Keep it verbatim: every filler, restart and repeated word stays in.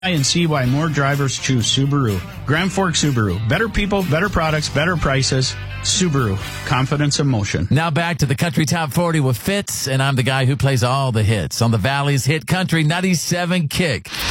And see why more drivers choose Subaru. Grand Forks Subaru. Better people, better products, better prices. Subaru. Confidence in motion. Now back to the Country Top forty with Fitz, and I'm the guy who plays all the hits on the Valley's Hit Country ninety-seven Kick.